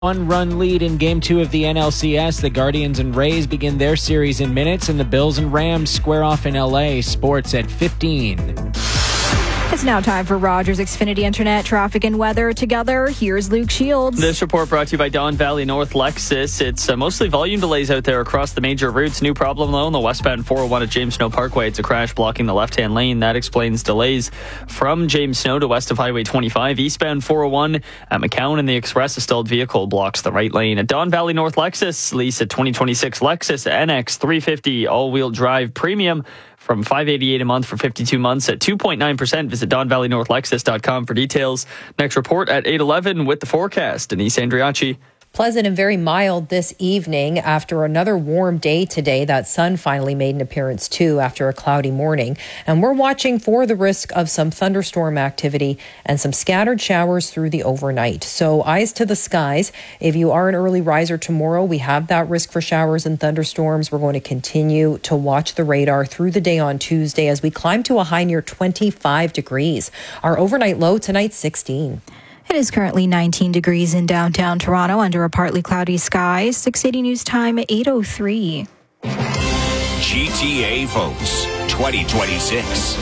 One-run lead in Game 2 of the NLCS. The Guardians and Rays begin their series in minutes, and the Bills and Rams square off in LA. Sports at 15. It's now time for Rogers Xfinity Internet traffic and weather. Together, here's Luke Shields. This report brought to you by Don Valley North Lexus. It's mostly volume delays out there across the major routes. New problem, though, on the westbound 401 at James Snow Parkway. It's a crash blocking the left-hand lane. That explains delays from James Snow to west of Highway 25. Eastbound 401 at McCown, and the express a stalled vehicle blocks the right lane. At Don Valley North Lexus, lease a 2026 Lexus NX 350 all-wheel drive premium from $588 a month for 52 months at 2.9%. Visit DonValleyNorthLexus.com for details. Next report at 8:11 with the forecast. Denise Andriacci. Pleasant and very mild this evening after another warm day today. That sun finally made an appearance too after a cloudy morning. And we're watching for the risk of some thunderstorm activity and some scattered showers through the overnight. So eyes to the skies. If you are an early riser tomorrow, we have that risk for showers and thunderstorms. We're going to continue to watch the radar through the day on Tuesday as we climb to a high near 25 degrees. Our overnight low tonight, 16. It is currently 19 degrees in downtown Toronto under a partly cloudy sky. 680 News Time, 8:03. GTA votes 2026.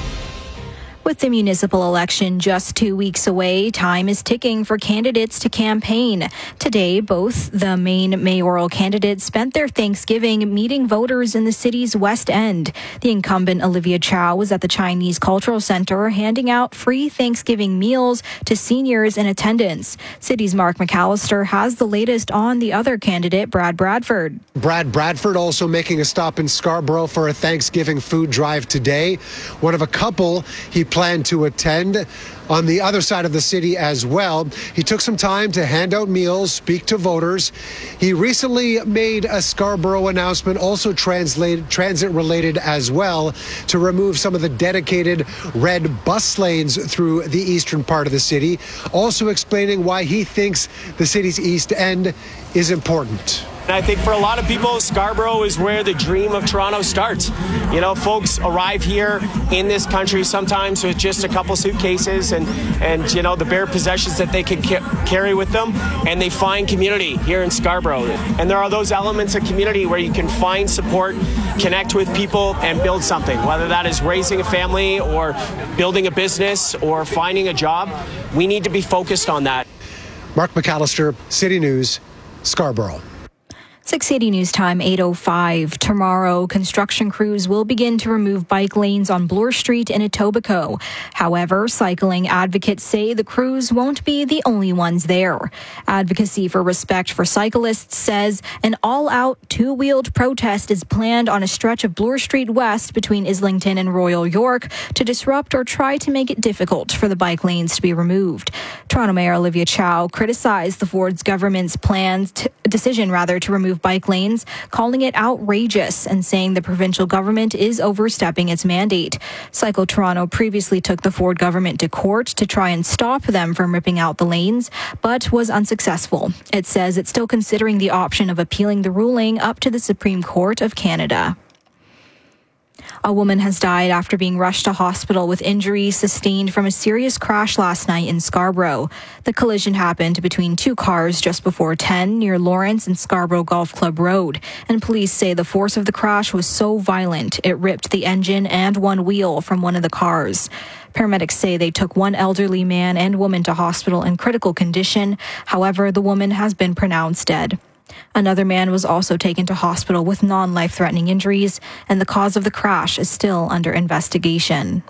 With the municipal election just 2 weeks away, time is ticking for candidates to campaign. Today, both the main mayoral candidates spent their Thanksgiving meeting voters in the city's West End. The incumbent Olivia Chow was at the Chinese Cultural Center handing out free Thanksgiving meals to seniors in attendance. City's Mark McAllister has the latest on the other candidate, Brad Bradford. Brad Bradford also making a stop in Scarborough for a Thanksgiving food drive today. One of a couple he planned to attend on the other side of the city as well. He took some time to hand out meals, speak to voters. He recently made a Scarborough announcement, also transit related as well, to remove some of the dedicated red bus lanes through the eastern part of the city, also explaining why he thinks the city's East End is important. I think for a lot of people, Scarborough is where the dream of Toronto starts. You know, folks arrive here in this country sometimes with just a couple suitcases and you know, the bare possessions that they can carry with them, and they find community here in Scarborough. And there are those elements of community where you can find support, connect with people, and build something, whether that is raising a family or building a business or finding a job. We need to be focused on that. Mark McAllister, City News, Scarborough. 680 News Time, 8:05. Tomorrow, construction crews will begin to remove bike lanes on Bloor Street in Etobicoke. However, cycling advocates say the crews won't be the only ones there. Advocacy for Respect for Cyclists says an all-out two-wheeled protest is planned on a stretch of Bloor Street West between Islington and Royal York to disrupt or try to make it difficult for the bike lanes to be removed. Toronto Mayor Olivia Chow criticized the Ford's government's decision to remove bike lanes, calling it outrageous and saying the provincial government is overstepping its mandate. Cycle Toronto previously took the Ford government to court to try and stop them from ripping out the lanes, but was unsuccessful. It says it's still considering the option of appealing the ruling up to the Supreme Court of Canada. A woman has died after being rushed to hospital with injuries sustained from a serious crash last night in Scarborough. The collision happened between two cars just before 10 near Lawrence and Scarborough Golf Club Road, and police say the force of the crash was so violent it ripped the engine and one wheel from one of the cars. Paramedics say they took one elderly man and woman to hospital in critical condition. However, the woman has been pronounced dead. Another man was also taken to hospital with non-life-threatening injuries, and the cause of the crash is still under investigation.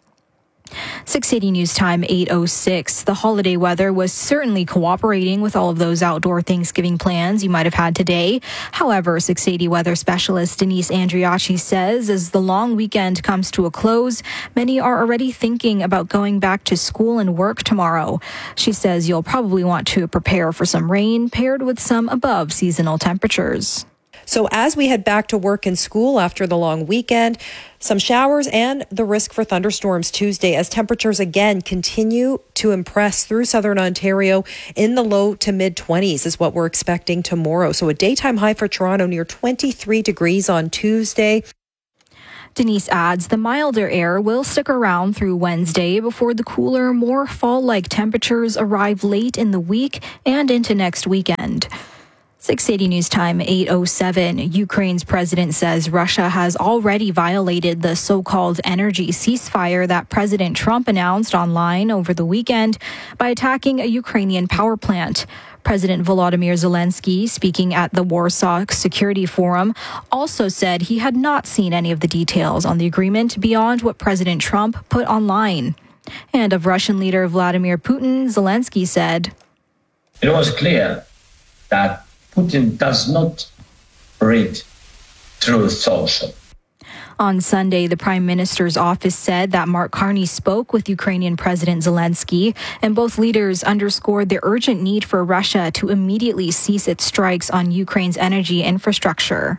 680 News Time, 8:06. The holiday weather was certainly cooperating with all of those outdoor Thanksgiving plans you might have had today. However, 680 weather specialist Denise Andriacci says as the long weekend comes to a close, many are already thinking about going back to school and work tomorrow. She says you'll probably want to prepare for some rain paired with some above seasonal temperatures. So as we head back to work and school after the long weekend, some showers and the risk for thunderstorms Tuesday as temperatures again continue to impress through southern Ontario in the low to mid 20s is what we're expecting tomorrow. So a daytime high for Toronto near 23 degrees on Tuesday. Denise adds the milder air will stick around through Wednesday before the cooler, more fall-like temperatures arrive late in the week and into next weekend. 680 News Time, 8:07. Ukraine's president says Russia has already violated the so-called energy ceasefire that President Trump announced online over the weekend by attacking a Ukrainian power plant. President Volodymyr Zelensky, speaking at the Warsaw Security Forum, also said he had not seen any of the details on the agreement beyond what President Trump put online. And of Russian leader Vladimir Putin, Zelensky said, "It was clear that Putin does not read through social." On Sunday, the Prime Minister's office said that Mark Carney spoke with Ukrainian President Zelensky, and both leaders underscored the urgent need for Russia to immediately cease its strikes on Ukraine's energy infrastructure.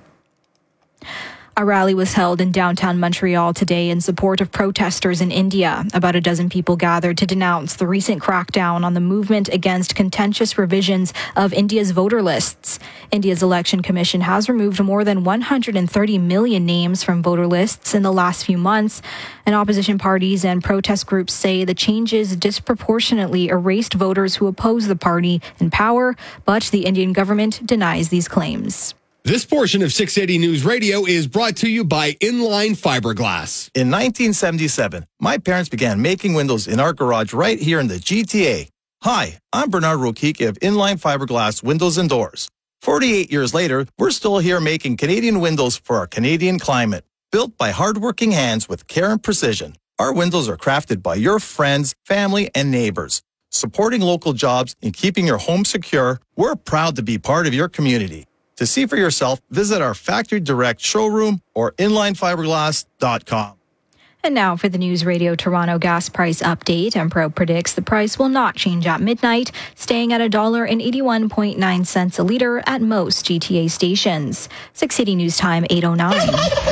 A rally was held in downtown Montreal today in support of protesters in India. About a dozen people gathered to denounce the recent crackdown on the movement against contentious revisions of India's voter lists. India's election commission has removed more than 130 million names from voter lists in the last few months. And opposition parties and protest groups say the changes disproportionately erased voters who oppose the party in power, but the Indian government denies these claims. This portion of 680 News Radio is brought to you by Inline Fiberglass. In 1977, my parents began making windows in our garage right here in the GTA. Hi, I'm Bernard Rokicki of Inline Fiberglass Windows and Doors. 48 years later, we're still here making Canadian windows for our Canadian climate. Built by hardworking hands with care and precision, our windows are crafted by your friends, family, and neighbors. Supporting local jobs and keeping your home secure, we're proud to be part of your community. To see for yourself, visit our Factory Direct showroom or inlinefiberglass.com. And now for the News Radio Toronto gas price update. Empro predicts the price will not change at midnight, staying at $1.81.9 a litre at most GTA stations. 680 News Time, 8:09.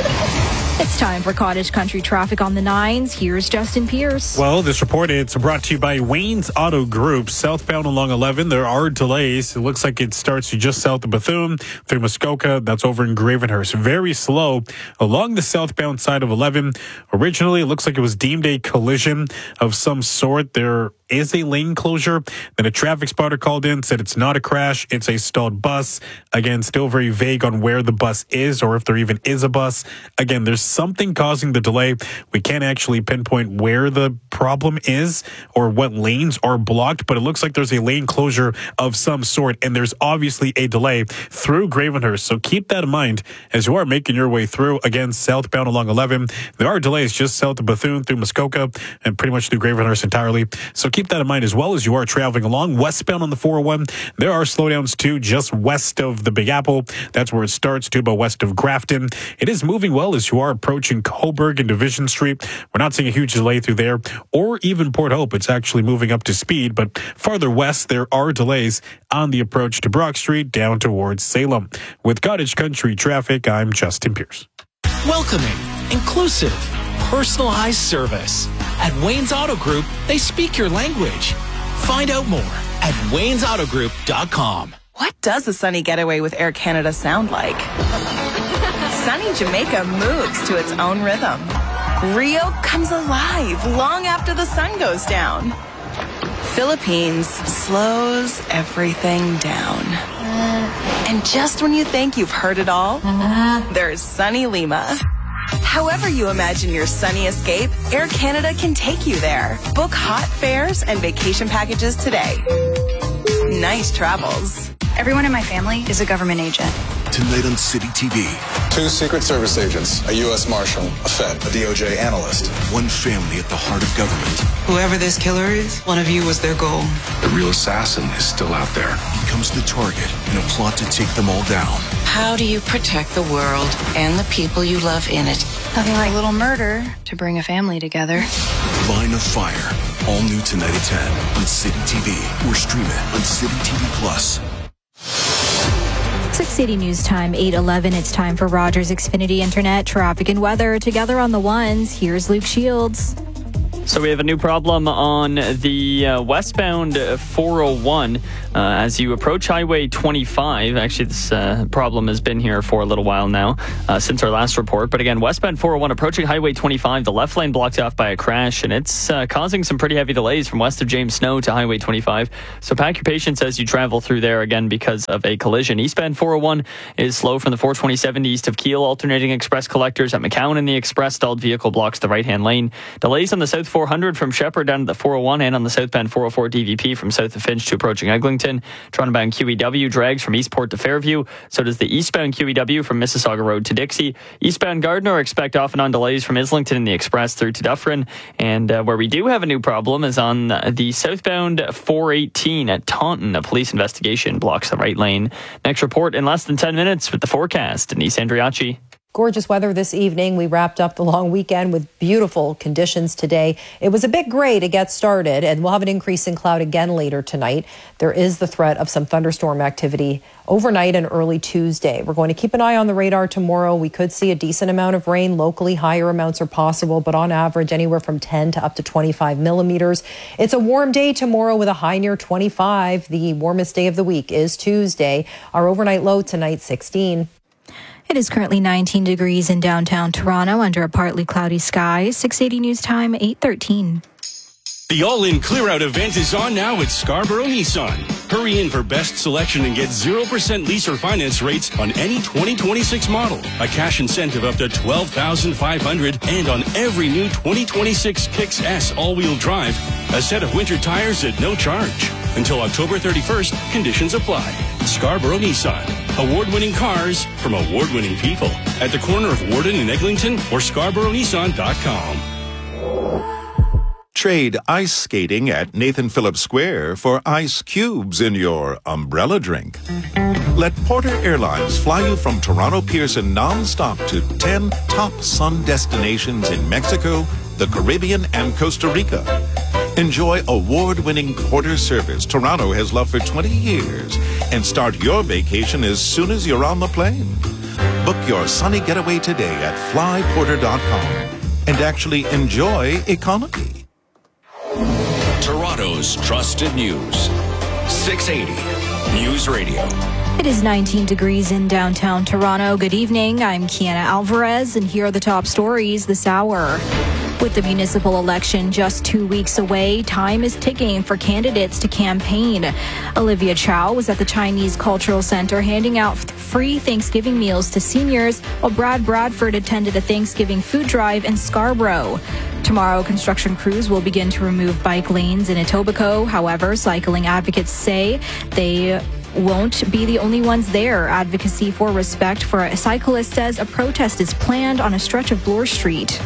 It's time for Cottage Country traffic on the 9s. Here's Justin Pierce. Well, this report is brought to you by Wayne's Auto Group. Southbound along 11, there are delays. It looks like it starts just south of Bethune through Muskoka. That's over in Gravenhurst. Very slow along the southbound side of 11. Originally, it looks like it was deemed a collision of some sort. There is a lane closure. Then a traffic spotter called in, said it's not a crash, it's a stalled bus. Again, still very vague on where the bus is or if there even is a bus. Again, there's something causing the delay. We can't actually pinpoint where the problem is or what lanes are blocked, but it looks like there's a lane closure of some sort, and there's obviously a delay through Gravenhurst. So keep that in mind as you are making your way through. Again, southbound along 11. There are delays just south of Bethune through Muskoka and pretty much through Gravenhurst entirely. So keep that in mind as well as you are traveling along. Westbound on the 401, there are slowdowns too, just west of the Big Apple. That's where it starts to, but west of Grafton. It is moving well as you are approaching Cobourg and Division Street. We're not seeing a huge delay through there or even Port Hope. It's actually moving up to speed, but farther west, there are delays on the approach to Brock Street down towards Salem. With Cottage Country traffic, I'm Justin Pierce. Welcoming, inclusive, personalized service. At Wayne's Auto Group, they speak your language. Find out more at waynesautogroup.com. What does a sunny getaway with Air Canada sound like? Sunny Jamaica moves to its own rhythm. Rio comes alive long after the sun goes down. Philippines slows everything down. And just when you think you've heard it all, there's sunny Lima. However you imagine your sunny escape, Air Canada can take you there. Book hot fares and vacation packages today. Nice travels. Everyone in my family is a government agent. Tonight on City TV. 2 Secret Service agents, a U.S. Marshal, a Fed, a DOJ analyst. One family at the heart of government. Whoever this killer is, one of you was their goal. The real assassin is still out there. He becomes the target in a plot to take them all down. How do you protect the world and the people you love in it? Nothing like a little murder to bring a family together. Line of Fire. All new tonight at 10 on City TV or stream it on City TV Plus. 680 News Time, 8:11. It's time for Rogers Xfinity Internet traffic and weather. Together on the ones, here's Luke Shields. So we have a new problem on the westbound 401 as you approach Highway 25. Actually, this problem has been here for a little while now since our last report. But again, westbound 401 approaching Highway 25, the left lane blocked off by a crash, and it's causing some pretty heavy delays from west of James Snow to Highway 25. So pack your patience as you travel through there again because of a collision. Eastbound 401 is slow from the 427 east of Kiel, alternating express collectors at McCowan, and the express stalled vehicle blocks the right-hand lane. Delays on the south 400 from Shepherd down to the 401 and on the southbound 404 DVP from south of Finch to approaching Eglinton. Toronto-bound QEW drags from Eastport to Fairview. So does the eastbound QEW from Mississauga Road to Dixie. Eastbound Gardiner expect off and on delays from Islington in the express through to Dufferin. And where we do have a new problem is on the southbound 418 at Taunton. A police investigation blocks the right lane. Next report in less than 10 minutes with the forecast. Denise Andriacci. Gorgeous weather this evening. We wrapped up the long weekend with beautiful conditions today. It was a bit gray to get started, and we'll have an increase in cloud again later tonight. There is the threat of some thunderstorm activity overnight and early Tuesday. We're going to keep an eye on the radar tomorrow. We could see a decent amount of rain. Locally, higher amounts are possible, but on average, anywhere from 10 to up to 25 millimeters. It's a warm day tomorrow with a high near 25. The warmest day of the week is Tuesday. Our overnight low tonight, 16. It is currently 19 degrees in downtown Toronto under a partly cloudy sky. 680 News Time, 8:13. The all-in clear-out event is on now at Scarborough Nissan. Hurry in for best selection and get 0% lease or finance rates on any 2026 model. A cash incentive up to $12,500 and on every new 2026 Kicks S all-wheel drive. A set of winter tires at no charge. Until October 31st, conditions apply. Scarborough Nissan. Award-winning cars from award-winning people. At the corner of Warden and Eglinton or ScarboroughNissan.com. Trade ice skating at Nathan Phillips Square for ice cubes in your umbrella drink. Let Porter Airlines fly you from Toronto Pearson non-stop to 10 top sun destinations in Mexico, the Caribbean, and Costa Rica. Enjoy award-winning Porter service Toronto has loved for 20 years and start your vacation as soon as you're on the plane. Book your sunny getaway today at flyporter.com and actually enjoy economy. Toronto's trusted news. 680 News Radio. It is 19 degrees in downtown Toronto. Good evening. I'm Kiana Alvarez, and here are the top stories this hour. With the municipal election just 2 weeks away, time is ticking for candidates to campaign. Olivia Chow was at the Chinese Cultural Center handing out free Thanksgiving meals to seniors, while Brad Bradford attended a Thanksgiving food drive in Scarborough. Tomorrow, construction crews will begin to remove bike lanes in Etobicoke. However, cycling advocates say they won't be the only ones there. Advocacy for Respect for a Cyclist says a protest is planned on a stretch of Bloor Street.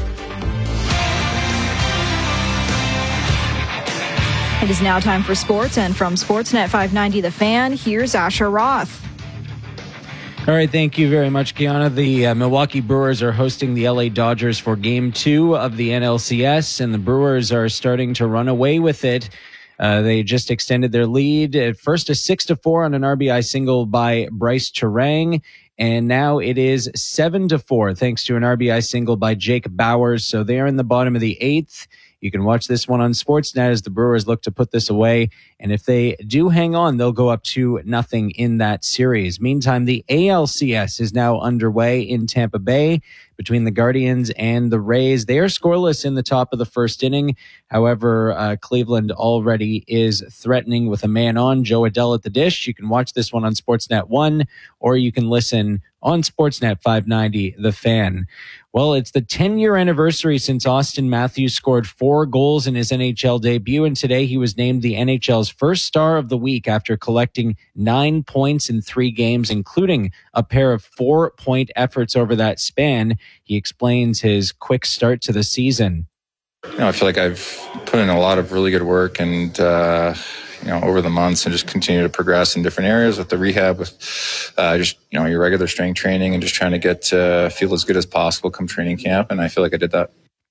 It is now time for sports, and from Sportsnet 590 The Fan, here's Asher Roth. All right, thank you very much, Kiana. The Milwaukee Brewers are hosting the LA Dodgers for Game 2 of the NLCS, and the Brewers are starting to run away with it. They just extended their lead at first a 6-4 on an RBI single by Bryce Turang, and now it is 7-4 thanks to an RBI single by Jake Bauers. So they are in the bottom of the 8th. You can watch this one on Sportsnet as the Brewers look to put this away. And if they do hang on, they'll go up 2-0 in that series. Meantime, the ALCS is now underway in Tampa Bay between the Guardians and the Rays. They are scoreless in the top of the first inning. However, Cleveland already is threatening with a man on. Joe Adell at the dish. You can watch this one on Sportsnet 1, or you can listen on Sportsnet 590, The Fan. Well, it's the 10-year anniversary since Auston Matthews scored 4 goals in his NHL debut, and today he was named the NHL's first star of the week after collecting 9 points in 3 games, including a pair of 4-point efforts over that span. He explains his quick start to the season. I feel like I've put in a lot of really good work and, over the months, and just continue to progress in different areas with the rehab, with your regular strength training, and just trying to get feel as good as possible come training camp. And I feel like I did that.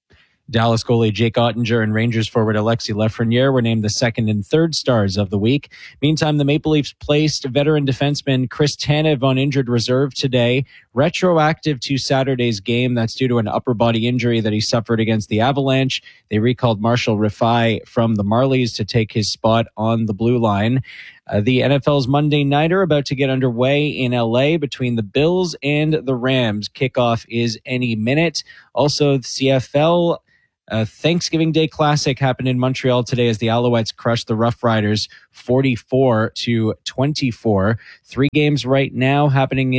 Dallas goalie Jake Ottinger and Rangers forward Alexis Lafreniere were named the second and third stars of the week. Meantime, the Maple Leafs placed veteran defenseman Chris Tanev on injured reserve today, retroactive to Saturday's game. That's due to an upper body injury that he suffered against the Avalanche. They recalled Marshall Riffai from the Marlies to take his spot on the blue line. The NFL's Monday Nighter about to get underway in LA between the Bills and the Rams. Kickoff is any minute. Also, the CFL Thanksgiving Day Classic happened in Montreal today as the Alouettes crushed the Rough Riders 44-24. One game happening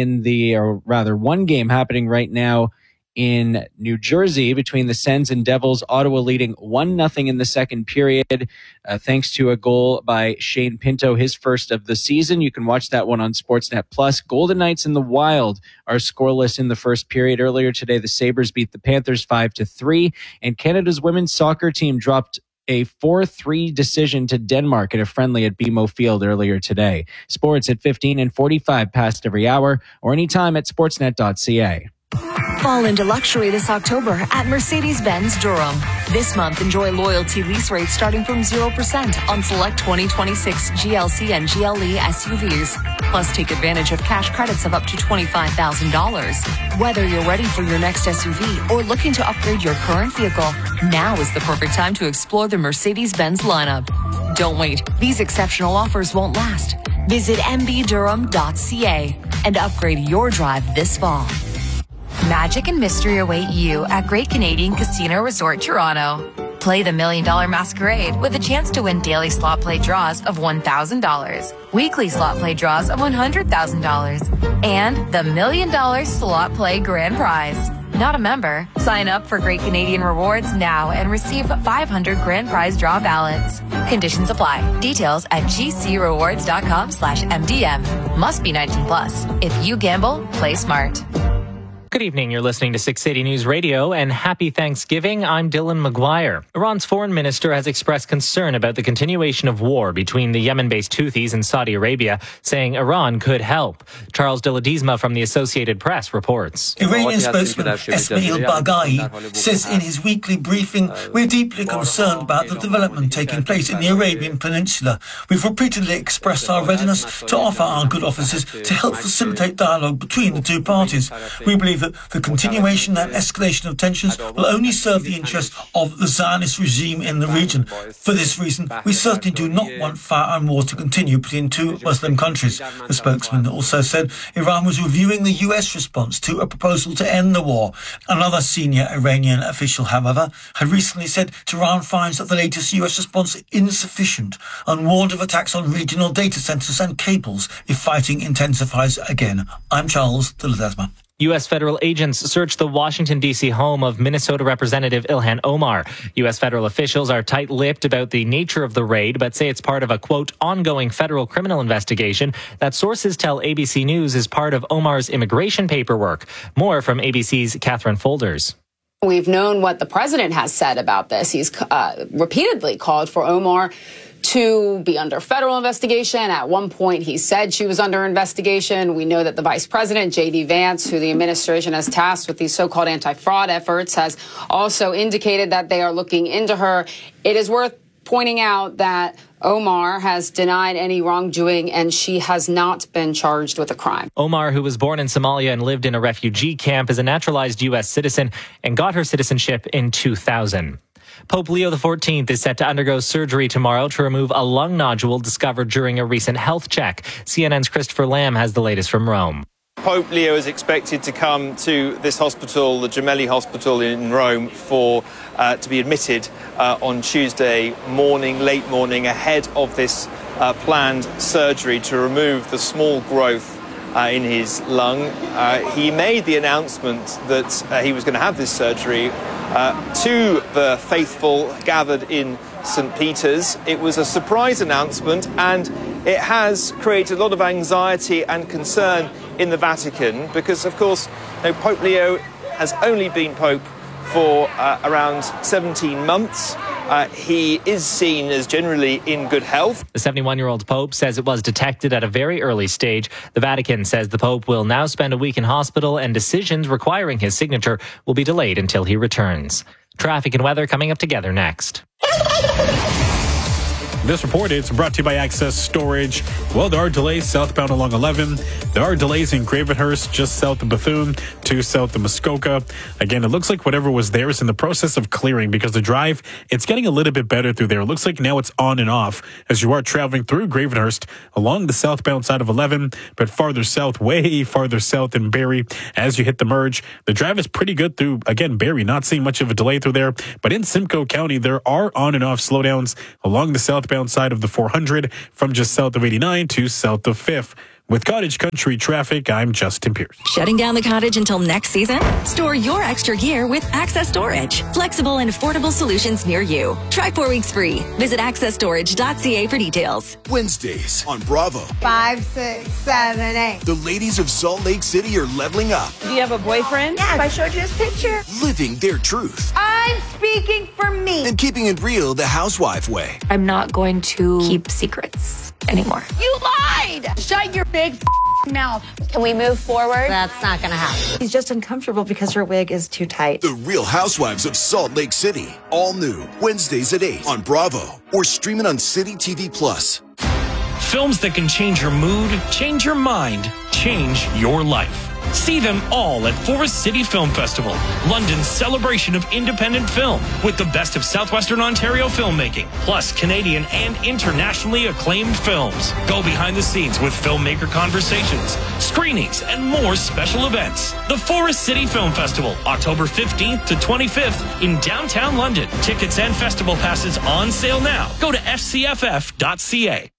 right now in New Jersey between the Sens and Devils. Ottawa leading 1-0 in the second period, thanks to a goal by Shane Pinto, his first of the season. You can watch that one on Sportsnet Plus. Golden Knights and the Wild are scoreless in the first period. Earlier today, the Sabres beat the Panthers 5-3, and Canada's women's soccer team dropped a 4-3 decision to Denmark at a friendly at BMO Field earlier today. Sports at 15 and 45 past every hour, or anytime at sportsnet.ca. Fall into luxury this October at Mercedes-Benz Durham. This month, enjoy loyalty lease rates starting from 0% on select 2026 GLC and GLE SUVs. Plus, take advantage of cash credits of up to $25,000. Whether you're ready for your next SUV or looking to upgrade your current vehicle, now is the perfect time to explore the Mercedes-Benz lineup. Don't wait. These exceptional offers won't last. Visit mbdurham.ca and upgrade your drive this fall. Magic and mystery await you at Great Canadian Casino Resort Toronto. Play the $1 Million Masquerade with a chance to win daily slot play draws of $1,000, weekly slot play draws of $100,000, and the $1 Million Slot Play Grand Prize. Not a member? Sign up for Great Canadian Rewards now and receive 500 grand prize draw ballots. Conditions apply. Details at gcrewards.com/MDM. Must be 19 plus. If you gamble, play smart. Good evening. You're listening to 680 News Radio, and happy Thanksgiving. I'm Dylan McGuire. Iran's foreign minister has expressed concern about the continuation of war between the Yemen-based Houthis and Saudi Arabia, saying Iran could help. Charles de Ledesma from the Associated Press reports. Iranian spokesman Esmail Baghai says in his weekly briefing, "We're deeply concerned about the development taking place in the Arabian Peninsula. We've repeatedly expressed our readiness to offer our good offices to help facilitate dialogue between the two parties. We believe that the continuation and escalation of tensions will only serve the interests of the Zionist regime in the region. For this reason, we certainly do not want fire and war to continue between two Muslim countries." The spokesman also said Iran was reviewing the US response to a proposal to end the war. Another senior Iranian official, however, had recently said Tehran finds that the latest US response insufficient and warned of attacks on regional data centers and cables if fighting intensifies again. I'm Charles de Ledesma. U.S. federal agents searched the Washington, D.C. home of Minnesota Representative Ilhan Omar. U.S. federal officials are tight-lipped about the nature of the raid, but say it's part of a, quote, ongoing federal criminal investigation that sources tell ABC News is part of Omar's immigration paperwork. More from ABC's Catherine Folders. We've known what the president has said about this. He's repeatedly called for Omar to be under federal investigation. At one point, he said she was under investigation. We know that the vice president, J.D. Vance, who the administration has tasked with these so-called anti-fraud efforts, has also indicated that they are looking into her. It is worth pointing out that Omar has denied any wrongdoing, and she has not been charged with a crime. Omar, who was born in Somalia and lived in a refugee camp, is a naturalized U.S. citizen and got her citizenship in 2000. Pope Leo XIV is set to undergo surgery tomorrow to remove a lung nodule discovered during a recent health check. CNN's Christopher Lamb has the latest from Rome. Pope Leo is expected to come to this hospital, the Gemelli Hospital in Rome, to be admitted on Tuesday morning, late morning, ahead of this planned surgery to remove the small growth in his lung. He made the announcement that he was going to have this surgery to the faithful gathered in St. Peter's. It was a surprise announcement, and it has created a lot of anxiety and concern in the Vatican because, of course, Pope Leo has only been Pope for around 17 months. He is seen as generally in good health. The 71-year-old Pope says it was detected at a very early stage. The Vatican says the Pope will now spend a week in hospital and decisions requiring his signature will be delayed until he returns. Traffic and weather coming up together next. This report is brought to you by Access Storage. Well, there are delays southbound along 11. There are delays in Gravenhurst, just south of Bethune to south of Muskoka. Again, it looks like whatever was there is in the process of clearing because the drive, it's getting a little bit better through there. It looks like now it's on and off as you are traveling through Gravenhurst along the southbound side of 11, but farther south, way farther south in Barrie as you hit the merge. The drive is pretty good through, again, Barrie, not seeing much of a delay through there. But in Simcoe County, there are on and off slowdowns along the southbound side of the 400 from just south of 89 to south of 5th. With Cottage Country Traffic, I'm Justin Pierce. Shutting down the cottage until next season? Store your extra gear with Access Storage. Flexible and affordable solutions near you. Try 4 weeks free. Visit accessstorage.ca for details. Wednesdays on Bravo. 5, 6, 7, 8. The ladies of Salt Lake City are leveling up. Do you have a boyfriend? Yes. I showed you his picture. Living their truth. I'm speaking for me. And keeping it real the housewife way. I'm not going to keep secrets anymore. You lied! Shut your big mouth. Can we move forward? That's not going to happen. He's just uncomfortable because her wig is too tight. The Real Housewives of Salt Lake City. All new. Wednesdays at 8 on Bravo. Or streaming on City TV Plus. Films that can change your mood, change your mind, change your life. See them all at Forest City Film Festival, London's celebration of independent film, with the best of Southwestern Ontario filmmaking, plus Canadian and internationally acclaimed films. Go behind the scenes with filmmaker conversations, screenings, and more special events. The Forest City Film Festival, October 15th to 25th in downtown London. Tickets and festival passes on sale now. Go to fcff.ca.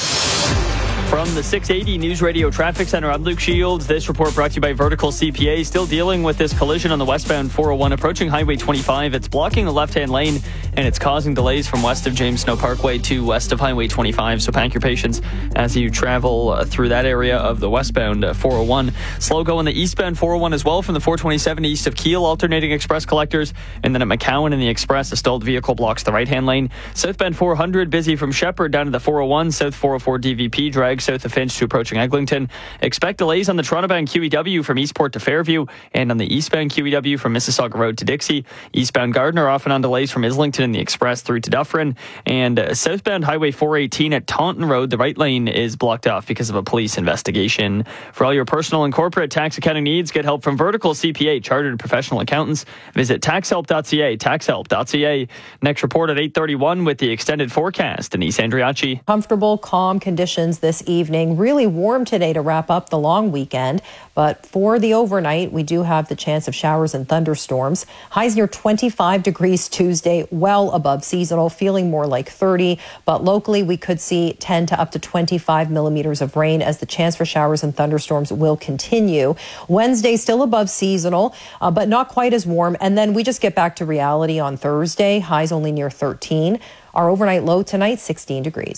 From the 680 News Radio Traffic Center, I'm Luke Shields. This report brought to you by Vertical CPA. Still dealing with this collision on the westbound 401 approaching Highway 25. It's blocking the left-hand lane, and it's causing delays from west of James Snow Parkway to west of Highway 25. So pack your patience as you travel through that area of the westbound 401. Slow go on the eastbound 401 as well from the 427 east of Kiel, alternating express collectors. And then at McCowan in the express, a stalled vehicle blocks the right-hand lane. Southbound 400 busy from Shepherd down to the 401. South 404 DVP drag south of Finch to approaching Eglinton. Expect delays on the Toronto-bound QEW from Eastport to Fairview, and on the eastbound QEW from Mississauga Road to Dixie. Eastbound Gardiner often on delays from Islington in the express through to Dufferin. And southbound Highway 418 at Taunton Road, the right lane is blocked off because of a police investigation. For all your personal and corporate tax accounting needs, get help from Vertical CPA, chartered professional accountants. Visit taxhelp.ca, taxhelp.ca. Next report at 8:31 with the extended forecast. Denise Andriacci. Comfortable, calm conditions this evening. Really warm today to wrap up the long weekend. But for the overnight, we do have the chance of showers and thunderstorms. Highs near 25 degrees Tuesday, well above seasonal, feeling more like 30. But locally, we could see 10 to up to 25 millimeters of rain as the chance for showers and thunderstorms will continue. Wednesday, still above seasonal, but not quite as warm. And then we just get back to reality on Thursday. Highs only near 13. Our overnight low tonight, 16 degrees.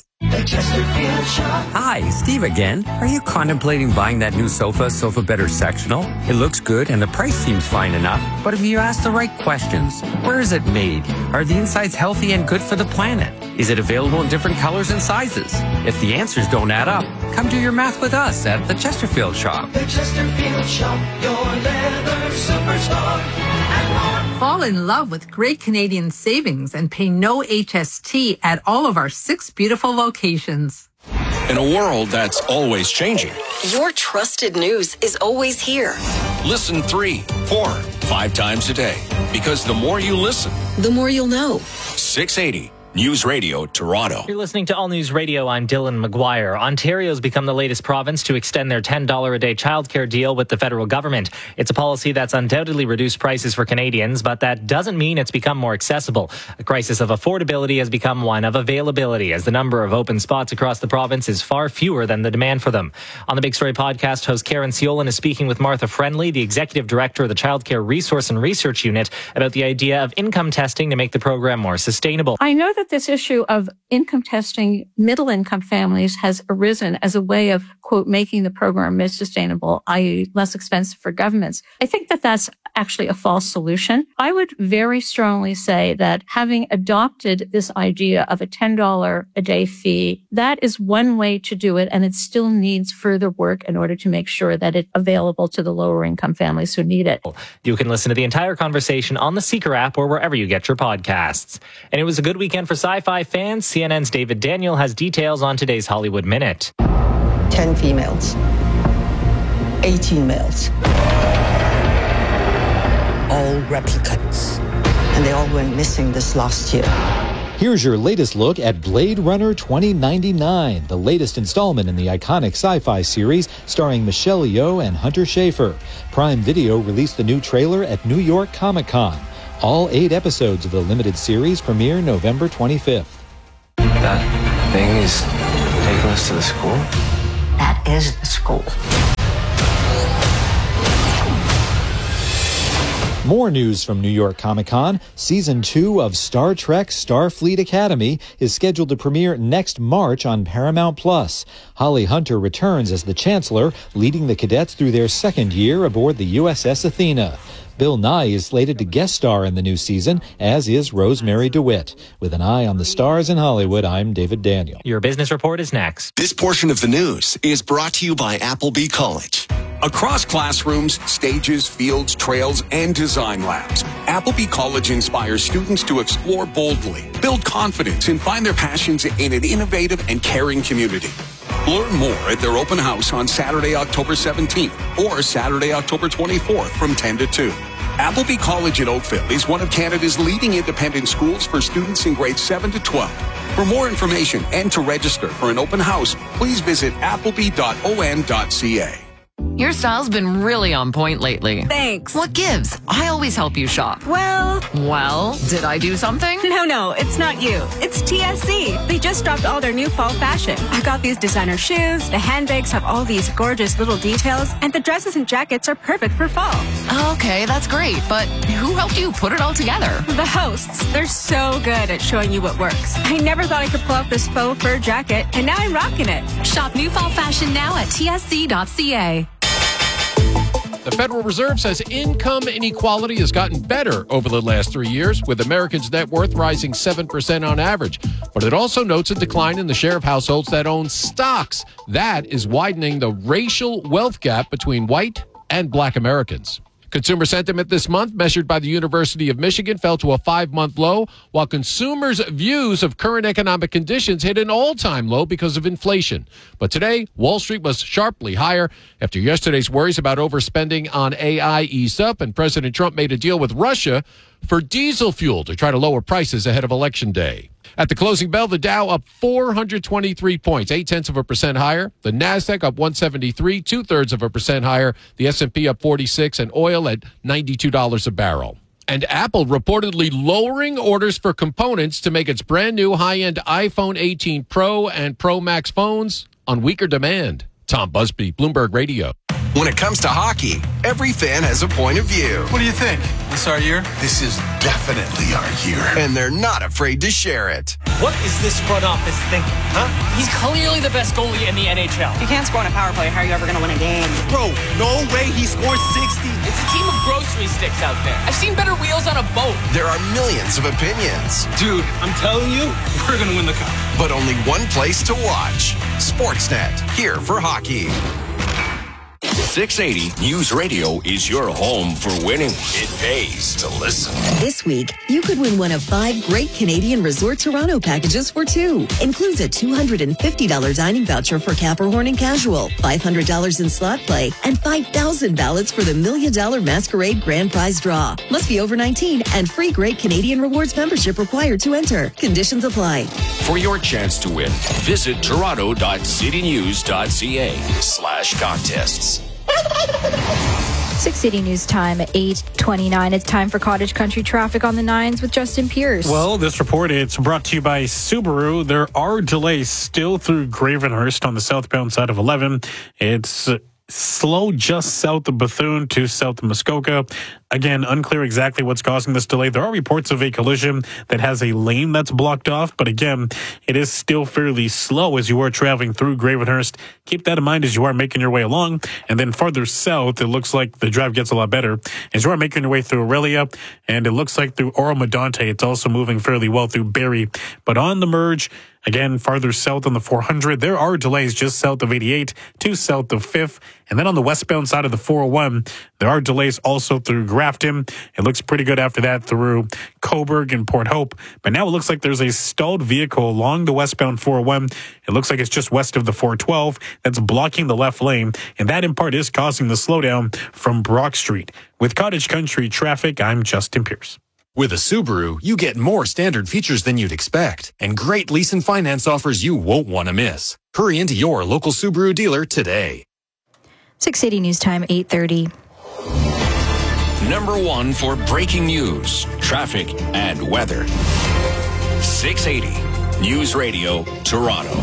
Hi, Steve again. Are you contemplating buying that new Sofa Better sectional? It looks good and the price seems fine enough. But if you ask the right questions, where is it made? Are the insides healthy and good for the planet? Is it available in different colors and sizes? If the answers don't add up, come do your math with us at the Chesterfield Shop. The Chesterfield Shop, your leather superstar. Fall in love with great Canadian savings and pay no HST at all of our 6 beautiful locations. In a world that's always changing, Your trusted news is always here. listen 3, 4, 5 times a day. Because the more you listen, The more you'll know. 680 News Radio Toronto. You're listening to All News Radio. I'm Dylan McGuire. Ontario's become the latest province to extend their $10 a day childcare deal with the federal government. It's a policy that's undoubtedly reduced prices for Canadians, but that doesn't mean it's become more accessible. A crisis of affordability has become one of availability, as the number of open spots across the province is far fewer than the demand for them. On the Big Story podcast, host Karen Siolan is speaking with Martha Friendly, the executive director of the Childcare Resource and Research Unit, about the idea of income testing to make the program more sustainable. I know that this issue of income testing middle-income families has arisen as a way of, quote, making the program more sustainable, i.e. less expensive for governments. I think that that's actually a false solution. I would very strongly say that having adopted this idea of a $10 a day fee, that is one way to do it, and it still needs further work in order to make sure that it's available to the lower income families who need it. You can listen to the entire conversation on the Seeker app or wherever you get your podcasts. And it was a good weekend for sci-fi fans. CNN's David Daniel has details on today's Hollywood Minute. 10 females, 18 males, all replicants, and they all went missing this last year. Here's your latest look at Blade Runner 2099, the latest installment in the iconic sci-fi series starring Michelle Yeoh and Hunter Schafer. Prime Video released the new trailer at New York Comic Con. All 8 episodes of the limited series premiere November 25th. That thing is taking us to the school? That is the school. More news from New York Comic Con. Season 2 of Star Trek Starfleet Academy is scheduled to premiere next March on Paramount+. Holly Hunter returns as the Chancellor, leading the cadets through their second year aboard the USS Athena. Bill Nye is slated to guest star in the new season, as is Rosemary DeWitt. With an eye on the stars in Hollywood, I'm David Daniel. Your business report is next. This portion of the news is brought to you by Appleby College. Across classrooms, stages, fields, trails, and design labs, Appleby College inspires students to explore boldly, build confidence, and find their passions in an innovative and caring community. Learn more at their open house on Saturday, October 17th or Saturday, October 24th from 10 to 2. Appleby College in Oakville is one of Canada's leading independent schools for students in grades 7 to 12. For more information and to register for an open house, please visit appleby.on.ca. Your style's been really on point lately. Thanks. What gives? I always help you shop. Well, did I do something? No, it's not you. It's TSC. They just dropped all their new fall fashion. I got these designer shoes, the handbags have all these gorgeous little details, and the dresses and jackets are perfect for fall. Okay, that's great, but who helped you put it all together? The hosts. They're so good at showing you what works. I never thought I could pull off this faux fur jacket, and now I'm rocking it. Shop new fall fashion now at tsc.ca. The Federal Reserve says income inequality has gotten better over the last 3 years, with Americans' net worth rising 7% on average. But it also notes a decline in the share of households that own stocks. That is widening the racial wealth gap between white and black Americans. Consumer sentiment this month, measured by the University of Michigan, fell to a 5-month low, while consumers' views of current economic conditions hit an all-time low because of inflation. But today, Wall Street was sharply higher after yesterday's worries about overspending on AI eased up, and President Trump made a deal with Russia for diesel fuel to try to lower prices ahead of Election Day. At the closing bell, the Dow up 423 points, 0.8% higher. The Nasdaq up 173, 0.2% higher. The S&P up 46, and oil at $92 a barrel. And Apple reportedly lowering orders for components to make its brand new high-end iPhone 18 Pro and Pro Max phones on weaker demand. Tom Busby, Bloomberg Radio. When it comes to hockey, every fan has a point of view. What do you think? This our year? This is definitely our year. And they're not afraid to share it. What is this front office thinking, huh? He's clearly the best goalie in the NHL. If you can't score on a power play, how are you ever going to win a game? Bro, no way he scores 60. It's a team of grocery sticks out there. I've seen better wheels on a boat. There are millions of opinions. Dude, I'm telling you, we're going to win the cup. But only one place to watch. Sportsnet, here for hockey. 680 News Radio is your home for winning. It pays to listen. This week, you could win one of 5 great Canadian Resort Toronto packages for 2. Includes a $250 dining voucher for Capricorn and Casual, $500 in slot play, and 5,000 ballots for the $1 Million Masquerade Grand Prize Draw. Must be over 19 and free Great Canadian Rewards membership required to enter. Conditions apply. For your chance to win, visit toronto.citynews.ca/contests. 680 News Time at 8:29. It's time for Cottage Country traffic on the 9s with Justin Pierce. Well, this report, it's brought to you by Subaru. There are delays still through Gravenhurst on the southbound side of 11. It's slow just south of Bethune to south of Muskoka. Again, unclear exactly what's causing this delay. There are reports of a collision that has a lane that's blocked off, but again, it is still fairly slow as you are traveling through Gravenhurst. Keep that in mind as you are making your way along. And then farther south, it looks like the drive gets a lot better as you are making your way through Aurelia, and it looks like through Oro-Medonte, it's also moving fairly well through Barrie. But on the merge, again, farther south on the 400, there are delays just south of 88 to south of 5th. And then on the westbound side of the 401, there are delays also through Grafton. It looks pretty good after that through Cobourg and Port Hope. But now it looks like there's a stalled vehicle along the westbound 401. It looks like it's just west of the 412 that's blocking the left lane. And that in part is causing the slowdown from Brock Street. With Cottage Country Traffic, I'm Justin Pierce. With a Subaru, you get more standard features than you'd expect and great lease and finance offers you won't want to miss. Hurry into your local Subaru dealer today. 680 News Time, 8:30. Number 1 for breaking news, traffic, and weather. 680 News Radio, Toronto.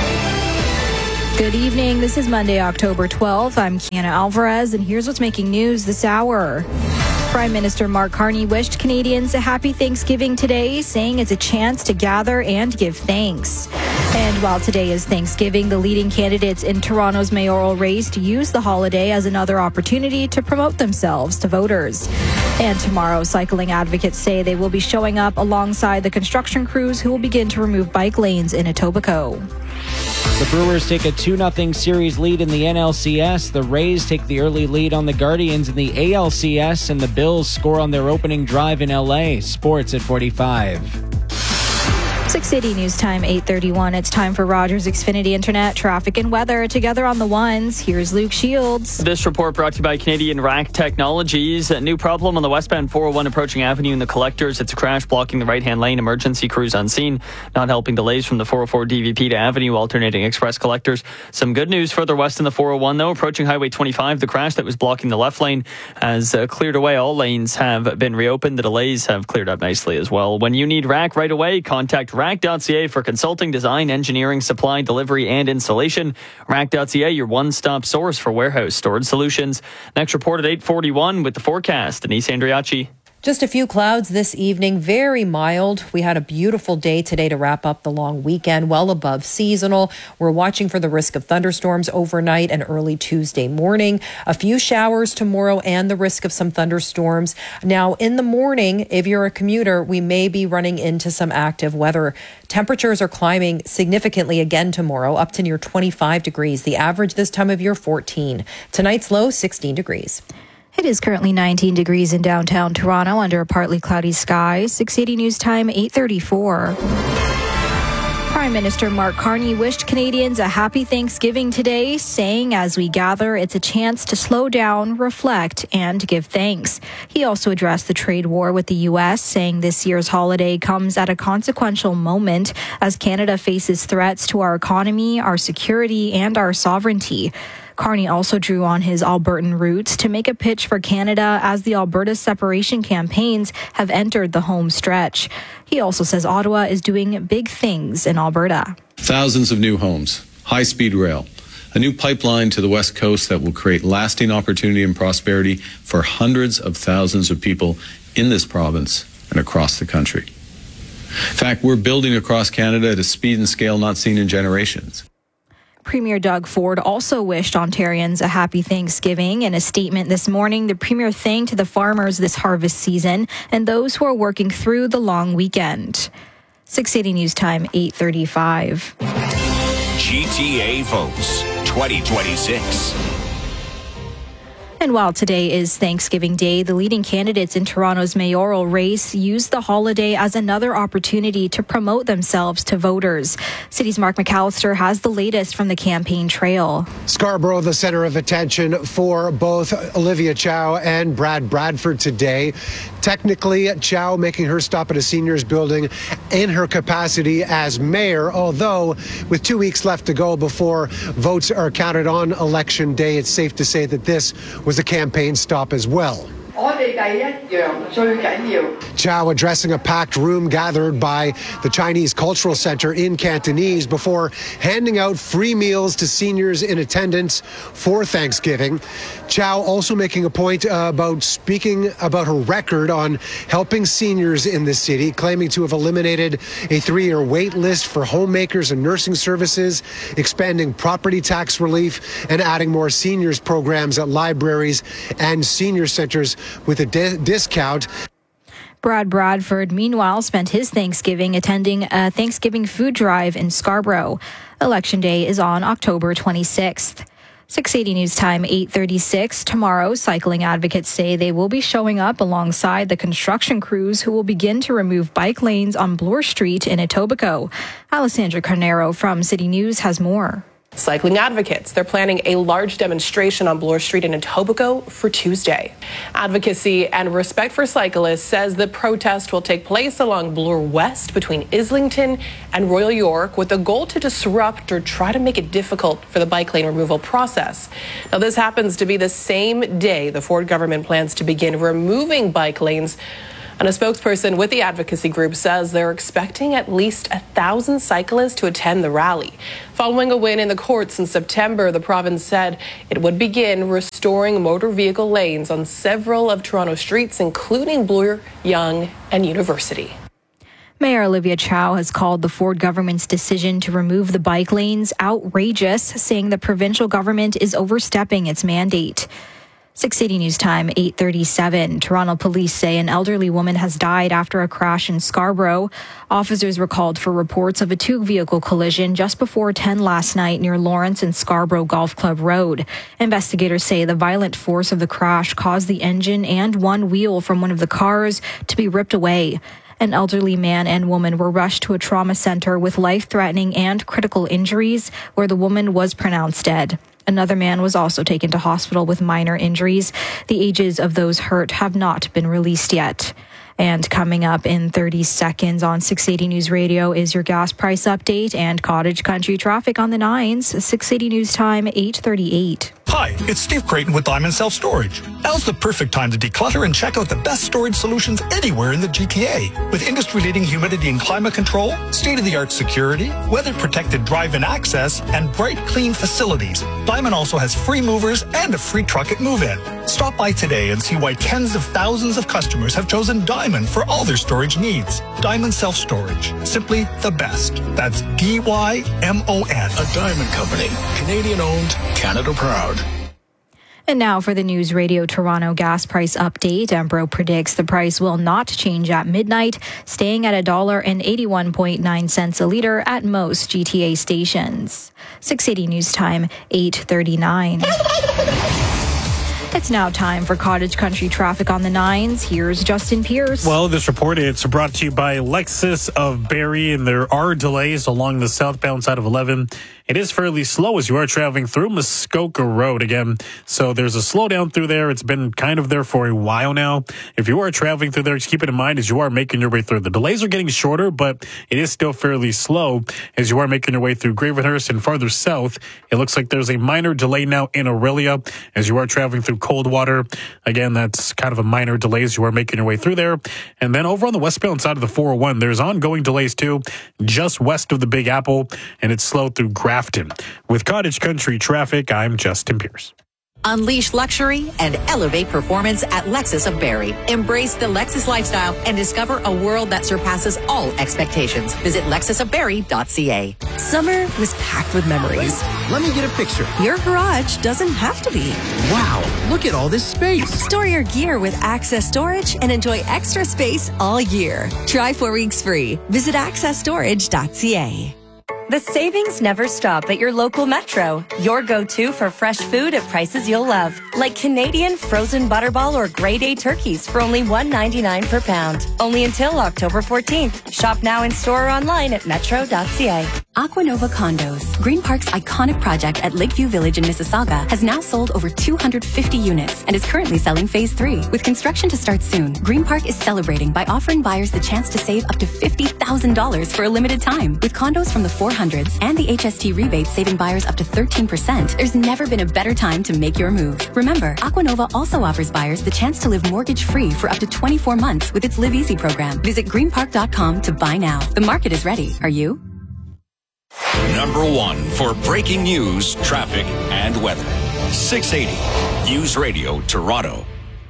Good evening. This is Monday, October 12th. I'm Kiana Alvarez, and here's what's making news this hour. Prime Minister Mark Carney wished Canadians a happy Thanksgiving today, saying it's a chance to gather and give thanks. And while today is Thanksgiving, the leading candidates in Toronto's mayoral race use the holiday as another opportunity to promote themselves to voters. And tomorrow, cycling advocates say they will be showing up alongside the construction crews who will begin to remove bike lanes in Etobicoke. The Brewers take a 2-0 series lead in the NLCS. The Rays take the early lead on the Guardians in the ALCS, and the Bills score on their opening drive in LA. Sports at 45. 680 News Time, 8:31. It's time for Rogers Xfinity Internet, traffic and weather together on the ones. Here's Luke Shields. This report brought to you by Canadian Rack Technologies. A new problem on the westbound 401 approaching Avenue in the Collectors. It's a crash blocking the right-hand lane. Emergency crews on scene. Not helping delays from the 404 DVP to Avenue, alternating express collectors. Some good news further west in the 401, though. Approaching Highway 25, the crash that was blocking the left lane has cleared away. All lanes have been reopened. The delays have cleared up nicely as well. When you need Rack right away, contact Rack.ca for consulting, design, engineering, supply, delivery, and installation. Rack.ca, your one-stop source for warehouse storage solutions. Next report at 8:41 with the forecast. Denise Andriachi. Just a few clouds this evening, very mild. We had a beautiful day today to wrap up the long weekend, well above seasonal. We're watching for the risk of thunderstorms overnight and early Tuesday morning. A few showers tomorrow and the risk of some thunderstorms. Now, in the morning, if you're a commuter, we may be running into some active weather. Temperatures are climbing significantly again tomorrow, up to near 25 degrees. The average this time of year, 14. Tonight's low, 16 degrees. It is currently 19 degrees in downtown Toronto under a partly cloudy sky. 680 News Time, 8:34. Prime Minister Mark Carney wished Canadians a happy Thanksgiving today, saying as we gather, it's a chance to slow down, reflect, and give thanks. He also addressed the trade war with the U.S., saying this year's holiday comes at a consequential moment as Canada faces threats to our economy, our security, and our sovereignty. Carney also drew on his Albertan roots to make a pitch for Canada as the Alberta separation campaigns have entered the home stretch. He also says Ottawa is doing big things in Alberta. Thousands of new homes, high-speed rail, a new pipeline to the West Coast that will create lasting opportunity and prosperity for hundreds of thousands of people in this province and across the country. In fact, we're building across Canada at a speed and scale not seen in generations. Premier Doug Ford also wished Ontarians a happy Thanksgiving. In a statement this morning, the Premier thanked the farmers this harvest season and those who are working through the long weekend. 680 News Time, 8:35. GTA votes 2026. And while today is Thanksgiving Day, the leading candidates in Toronto's mayoral race used the holiday as another opportunity to promote themselves to voters. City's Mark McAllister has the latest from the campaign trail. Scarborough, the center of attention for both Olivia Chow and Brad Bradford today. Technically, Chow making her stop at a seniors building in her capacity as mayor, although with 2 weeks left to go before votes are counted on Election Day, it's safe to say that this was a campaign stop as well. Chow addressing a packed room gathered by the Chinese Cultural Center in Cantonese before handing out free meals to seniors in attendance for Thanksgiving. Chow also making a point about speaking about her record on helping seniors in the city, claiming to have eliminated a 3-year wait list for homemakers and nursing services, expanding property tax relief, and adding more seniors programs at libraries and senior centers with a discount. Brad Bradford, meanwhile, spent his Thanksgiving attending a Thanksgiving food drive in Scarborough. Election Day is on October 26th. 680 News Time, 8:36. Tomorrow, cycling advocates say they will be showing up alongside the construction crews who will begin to remove bike lanes on Bloor Street in Etobicoke. Alessandra Carnero from City News has more. Cycling advocates, they're planning a large demonstration on Bloor Street in Etobicoke for Tuesday. Advocacy and Respect for Cyclists says the protest will take place along Bloor West between Islington and Royal York with the goal to disrupt or try to make it difficult for the bike lane removal process. Now, this happens to be the same day the Ford government plans to begin removing bike lanes. And a spokesperson with the advocacy group says they're expecting at least 1,000 cyclists to attend the rally. Following a win in the courts in September, the province said it would begin restoring motor vehicle lanes on several of Toronto's streets, including Bloor, Yonge, and University. Mayor Olivia Chow has called the Ford government's decision to remove the bike lanes outrageous, saying the provincial government is overstepping its mandate. 680 News Time, 8:37. Toronto police say an elderly woman has died after a crash in Scarborough. Officers were called for reports of a two-vehicle collision just before 10 last night near Lawrence and Scarborough Golf Club Road. Investigators say the violent force of the crash caused the engine and one wheel from one of the cars to be ripped away. An elderly man and woman were rushed to a trauma center with life-threatening and critical injuries, where the woman was pronounced dead. Another man was also taken to hospital with minor injuries. The ages of those hurt have not been released yet. And coming up in 30 seconds on 680 News Radio is your gas price update and cottage country traffic on the 9s. 680 News Time, 8:38. Hi, it's Steve Creighton with Diamond Self Storage. Now's the perfect time to declutter and check out the best storage solutions anywhere in the GTA. With industry-leading humidity and climate control, state-of-the-art security, weather-protected drive-in access, and bright, clean facilities, Diamond also has free movers and a free truck at move-in. Stop by today and see why tens of thousands of customers have chosen Diamond for all their storage needs. Diamond Self Storage, simply the best. That's DYMON. A Diamond Company, Canadian-owned, Canada proud. And now for the News Radio Toronto gas price update. Embro predicts the price will not change at midnight, staying at $1.81.9 a litre at most GTA stations. 680 News Time, 8:39. It's now time for cottage country traffic on the 9s. Here's Justin Pierce. Well, this report, it's brought to you by Lexus of Barrie, and there are delays along the southbound side of 11. It is fairly slow as you are traveling through Muskoka Road again. So there's a slowdown through there. It's been kind of there for a while now. If you are traveling through there, just keep it in mind as you are making your way through. The delays are getting shorter, but it is still fairly slow as you are making your way through Gravenhurst and farther south. It looks like there's a minor delay now in Aurelia as you are traveling through Coldwater. Again, that's kind of a minor delay as you are making your way through there. And then over on the westbound side of the 401, there's ongoing delays too, just west of the Big Apple, and it's slow through Grafton. With Cottage Country Traffic, I'm Justin Pierce. Unleash luxury and elevate performance at Lexus of Barrie. Embrace the Lexus lifestyle and discover a world that surpasses all expectations. Visit lexusofbarrie.ca. Summer was packed with memories. Let me get a picture. Your garage doesn't have to be. Wow, look at all this space. Store your gear with Access Storage and enjoy extra space all year. Try 4 weeks free. Visit accessstorage.ca. The savings never stop at your local Metro. Your go-to for fresh food at prices you'll love. Like Canadian frozen butterball or grade A turkeys for only $1.99 per pound. Only until October 14th. Shop now in store or online at metro.ca. Aquanova Condos, Green Park's iconic project at Lakeview Village in Mississauga, has now sold over 250 units and is currently selling Phase 3. With construction to start soon, Green Park is celebrating by offering buyers the chance to save up to $50,000 for a limited time. With condos from the 400s and the HST rebate saving buyers up to 13%, there's never been a better time to make your move. Remember, Aquanova also offers buyers the chance to live mortgage-free for up to 24 months with its Live Easy program. Visit greenpark.com to buy now. The market is ready. Are you? Number 1 for breaking news, traffic, and weather. 680 News Radio Toronto.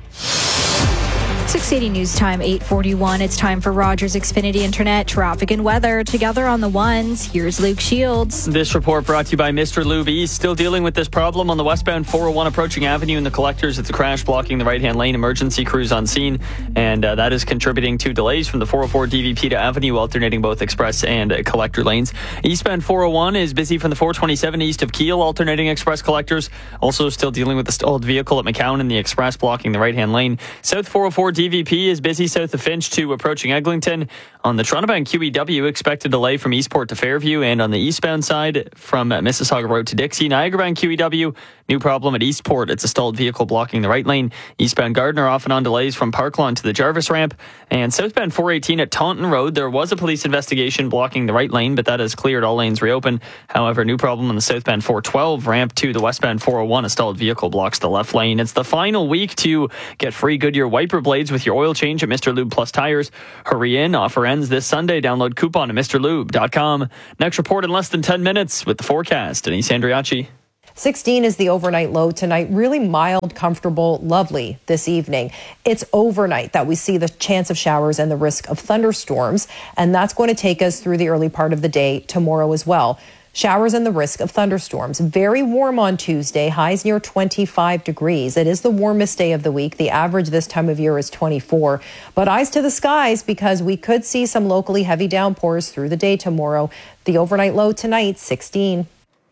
680 News Time, 8:41. It's time for Rogers Xfinity Internet traffic and weather. Together on the ones, here's Luke Shields. This report brought to you by Mr. Lube East. Still dealing with this problem on the westbound 401 approaching Avenue in the collectors. It's a crash blocking the right-hand lane. Emergency crews on scene, and that is contributing to delays from the 404 DVP to Avenue, alternating both express and collector lanes. Eastbound 401 is busy from the 427 east of Kiel, alternating express collectors. Also still dealing with the stalled vehicle at McCowan in the express blocking the right-hand lane. South 404 DVP is busy south of Finch to approaching Eglinton. On the Toronto-bound QEW, expect a delay from Eastport to Fairview, and on the eastbound side from Mississauga Road to Dixie. Niagara-bound QEW, new problem at Eastport. It's a stalled vehicle blocking the right lane. Eastbound Gardiner off and on delays from Parklawn to the Jarvis ramp. And southbound 418 at Taunton Road, there was a police investigation blocking the right lane, but that has cleared. All lanes reopened. However, new problem on the southbound 412 ramp to the westbound 401. A stalled vehicle blocks the left lane. It's the final week to get free Goodyear wiper blades with your oil change at Mr. Lube Plus Tires. Hurry in. Offer ends this Sunday. Download coupon at MrLube.com. Next report in less than 10 minutes with the forecast. Denise Andriachi. 16 is the overnight low tonight. Really mild, comfortable, lovely this evening. It's overnight that we see the chance of showers and the risk of thunderstorms, and that's going to take us through the early part of the day tomorrow as well. Showers and the risk of thunderstorms. Very warm on Tuesday, highs near 25 degrees. It is the warmest day of the week. The average this time of year is 24. But eyes to the skies because we could see some locally heavy downpours through the day tomorrow. The overnight low tonight, 16.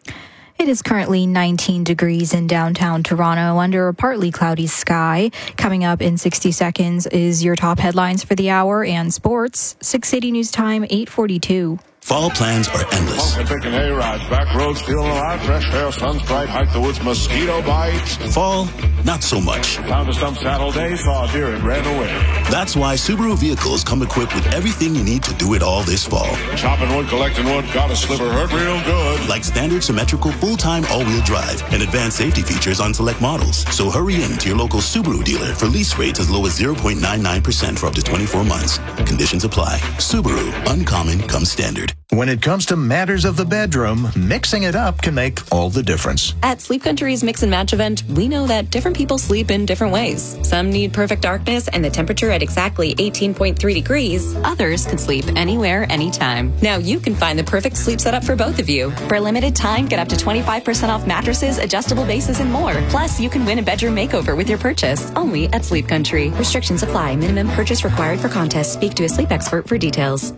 It is currently 19 degrees in downtown Toronto under a partly cloudy sky. Coming up in 60 seconds is your top headlines for the hour and sports. 680 News Time, 8:42. Fall plans are endless. Picking hay rides, back roads, feeling alive, fresh hair, sun's bright, hike the woods, mosquito bites. Fall, not so much. Found a stump saddle day, saw a deer and ran away. That's why Subaru vehicles come equipped with everything you need to do it all this fall. Chopping wood, collecting wood, got a sliver, hurt real good. Like standard symmetrical full-time all-wheel drive and advanced safety features on select models. So hurry in to your local Subaru dealer for lease rates as low as 0.99% for up to 24 months. Conditions apply. Subaru, uncommon comes standard. When it comes to matters of the bedroom, mixing it up can make all the difference. At Sleep Country's Mix and Match event, we know that different people sleep in different ways. Some need perfect darkness and the temperature at exactly 18.3 degrees. Others can sleep anywhere, anytime. Now you can find the perfect sleep setup for both of you. For a limited time, get up to 25% off mattresses, adjustable bases, and more. Plus, you can win a bedroom makeover with your purchase. Only at Sleep Country. Restrictions apply. Minimum purchase required for contest. Speak to a sleep expert for details.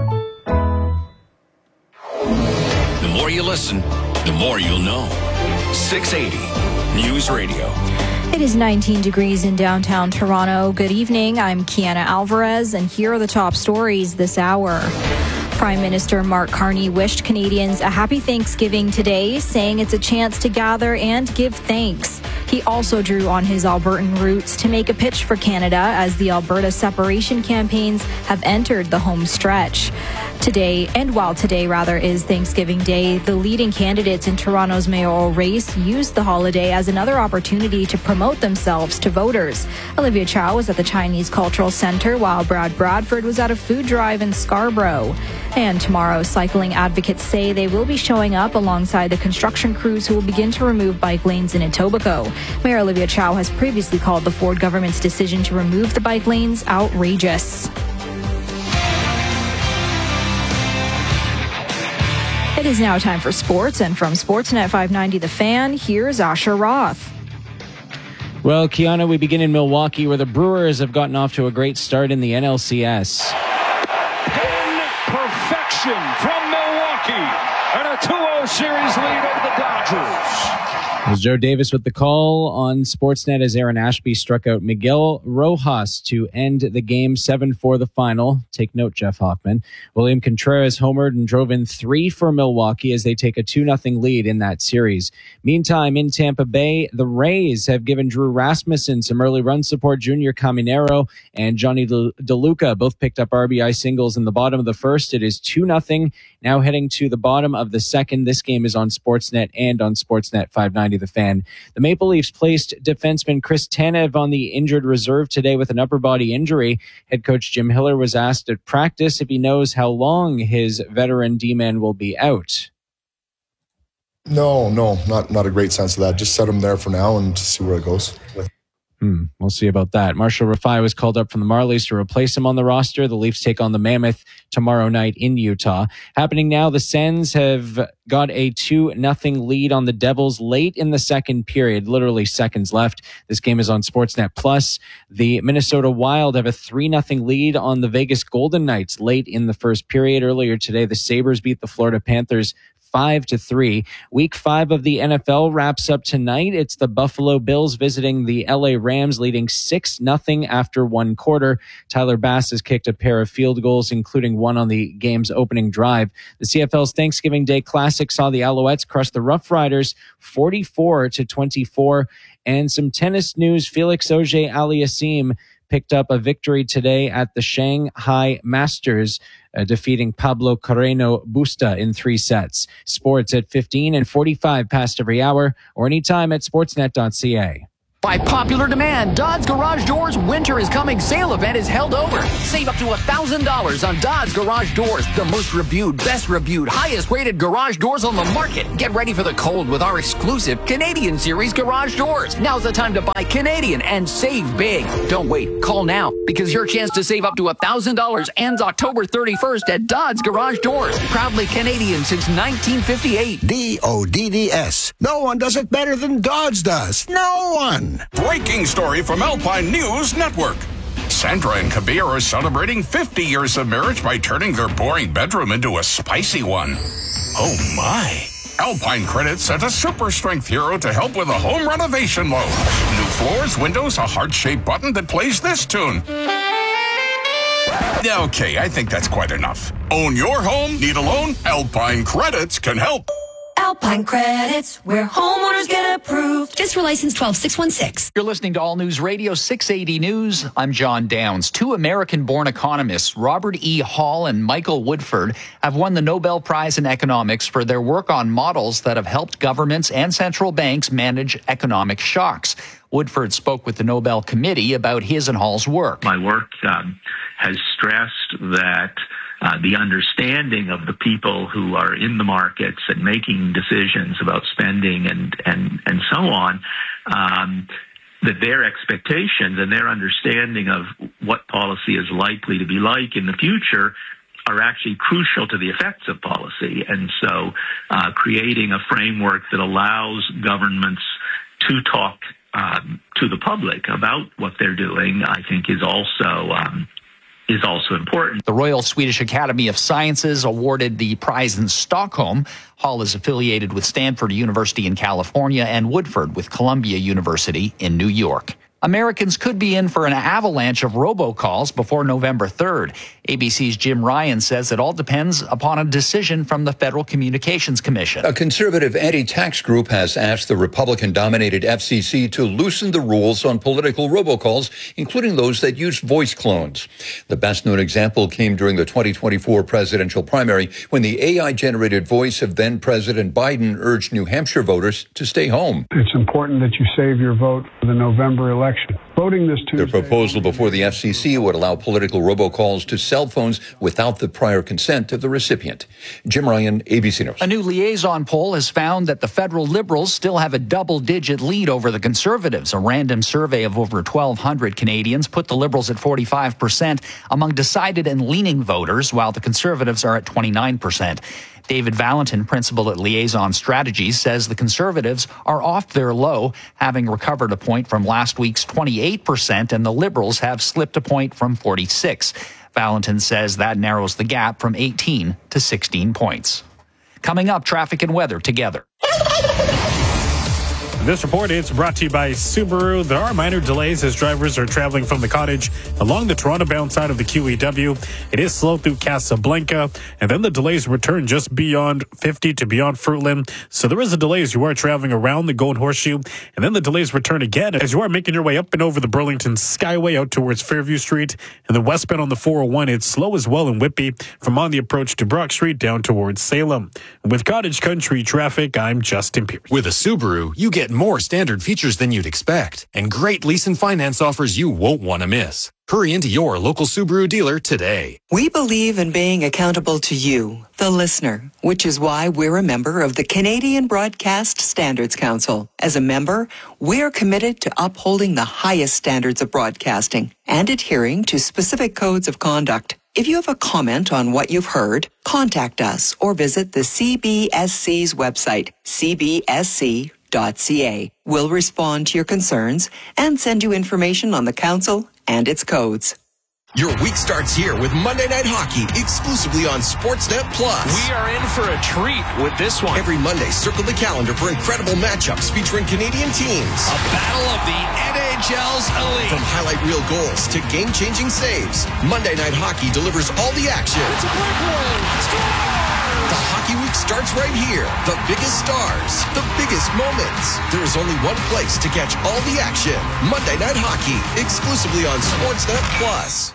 The more you listen, the more you'll know. 680 News Radio. It is 19 degrees in downtown Toronto. Good evening. I'm Kiana Alvarez, and here are the top stories this hour. Prime Minister Mark Carney wished Canadians a happy Thanksgiving today, saying it's a chance to gather and give thanks. He also drew on his Albertan roots to make a pitch for Canada as the Alberta separation campaigns have entered the home stretch. Today is Thanksgiving Day, the leading candidates in Toronto's mayoral race used the holiday as another opportunity to promote themselves to voters. Olivia Chow was at the Chinese Cultural Centre, while Brad Bradford was at a food drive in Scarborough. And tomorrow, cycling advocates say they will be showing up alongside the construction crews who will begin to remove bike lanes in Etobicoke. Mayor Olivia Chow has previously called the Ford government's decision to remove the bike lanes outrageous. It is now time for sports, and from Sportsnet 590 The Fan, here's Asher Roth. Well, Kiana, we begin in Milwaukee, where the Brewers have gotten off to a great start in the NLCS. Pin perfection from Milwaukee, and a 2-0 series lead over the Dodgers. It was Joe Davis with the call on Sportsnet as Aaron Ashby struck out Miguel Rojas to end the game 7-4 the final. Take note, Jeff Hoffman. William Contreras homered and drove in 3 for Milwaukee as they take a 2-0 lead in that series. Meantime, in Tampa Bay, the Rays have given Drew Rasmussen some early run support. Junior Caminero and Johnny DeLuca both picked up RBI singles in the bottom of the first. It is 2-0. Now heading to the bottom of the second. This game is on Sportsnet and on Sportsnet 590 The Fan. The Maple Leafs placed defenseman Chris Tanev on the injured reserve today with an upper body injury. Head coach Jim Hiller was asked at practice if he knows how long his veteran D-man will be out. No, not a great sense of that. Just set him there for now and see where it goes. We'll see about that. Marshall Rafai was called up from the Marlies to replace him on the roster. The Leafs take on the Mammoth tomorrow night in Utah. Happening now, the Sens have got a 2-0 lead on the Devils late in the second period, literally seconds left. This game is on Sportsnet Plus. The Minnesota Wild have a 3-0 lead on the Vegas Golden Knights late in the first period. Earlier today, the Sabres beat the Florida Panthers 5-3. Week 5 of the NFL wraps up tonight. It's the Buffalo Bills visiting the LA Rams, leading 6-0 after one quarter. Tyler Bass has kicked a pair of field goals, including one on the game's opening drive. The CFL's Thanksgiving Day Classic saw the Alouettes crush the Rough Riders 44-24. And some tennis news: Felix Auger-Aliassime picked up a victory today at the Shanghai Masters, defeating Pablo Carreno Busta in 3 sets. Sports at 15 and 45 past every hour, or anytime at sportsnet.ca. By popular demand, Dodd's Garage Doors Winter is Coming sale event is held over. Save up to $1,000 on Dodd's Garage Doors, the most reviewed, best reviewed, highest rated garage doors on the market. Get ready for the cold with our exclusive Canadian Series garage doors. Now's the time to buy Canadian and save big. Don't wait. Call now, because your chance to save up to $1,000 ends October 31st at Dodd's Garage Doors. Proudly Canadian since 1958. DODDS. No one does it better than Dodds does. No one. Breaking story from Alpine News Network. Sandra and Kabir are celebrating 50 years of marriage by turning their boring bedroom into a spicy one. Oh my. Alpine Credit sent a super strength hero to help with a home renovation loan. New floors, windows, a heart-shaped button that plays this tune. Okay, I think that's quite enough. Own your home? Need a loan? Alpine Credits can help. Alpine Credits, where homeowners get approved. Fiscal license 12616. You're listening to All News Radio 680 News. I'm John Downs. 2 American-born economists, Robert E. Hall and Michael Woodford, have won the Nobel Prize in Economics for their work on models that have helped governments and central banks manage economic shocks. Woodford spoke with the Nobel Committee about his and Hall's work. My work has stressed that the understanding of the people who are in the markets and making decisions about spending and so on, that their expectations and their understanding of what policy is likely to be like in the future are actually crucial to the effects of policy. And so creating a framework that allows governments to talk to the public about what they're doing, I think is also important. The Royal Swedish Academy of Sciences awarded the prize in Stockholm. Hall is affiliated with Stanford University in California and Woodford with Columbia University in New York. Americans could be in for an avalanche of robocalls before November 3rd. ABC's Jim Ryan says it all depends upon a decision from the Federal Communications Commission. A conservative anti-tax group has asked the Republican-dominated FCC to loosen the rules on political robocalls, including those that use voice clones. The best-known example came during the 2024 presidential primary when the AI-generated voice of then-President Biden urged New Hampshire voters to stay home. It's important that you save your vote for the November election. Voting this Tuesday. The proposal before the FCC would allow political robocalls to cell phones without the prior consent of the recipient. Jim Ryan, ABC News. A new liaison poll has found that the federal Liberals still have a double-digit lead over the Conservatives. A random survey of over 1,200 Canadians put the Liberals at 45% among decided and leaning voters, while the Conservatives are at 29%. David Valentin, principal at Liaison Strategies, says the Conservatives are off their low, having recovered a point from last week's 28%, and the Liberals have slipped a point from 46%. Valentin says that narrows the gap from 18 to 16 points. Coming up, traffic and weather together. This report is brought to you by Subaru. There are minor delays as drivers are traveling from the Cottage along the Toronto-bound side of the QEW. It is slow through Casablanca, and then the delays return just beyond 50 to beyond Fruitland. So there is a delay as you are traveling around the Golden Horseshoe, and then the delays return again as you are making your way up and over the Burlington Skyway out towards Fairview Street. And the westbound on the 401, it's slow as well in Whitby from on the approach to Brock Street down towards Salem. With Cottage Country traffic, I'm Justin Pierce. With a Subaru, you get more standard features than you'd expect, and great lease and finance offers you won't want to miss. Hurry into your local Subaru dealer today. We believe in being accountable to you, the listener, which is why we're a member of the Canadian Broadcast Standards Council. As a member, we're committed to upholding the highest standards of broadcasting and adhering to specific codes of conduct. If you have a comment on what you've heard, contact us or visit the CBSC's website, cbsc.ca. We'll respond to your concerns and send you information on the council and its codes. Your week starts here with Monday Night Hockey, exclusively on Sportsnet Plus. We are in for a treat with this one. Every Monday, circle the calendar for incredible matchups featuring Canadian teams. A battle of the NHL's elite. From highlight reel goals to game-changing saves, Monday Night Hockey delivers all the action. It's a breakaway. The Hockey Week starts right here. The biggest stars, the biggest moments. There is only one place to catch all the action. Monday Night Hockey, exclusively on Sportsnet Plus.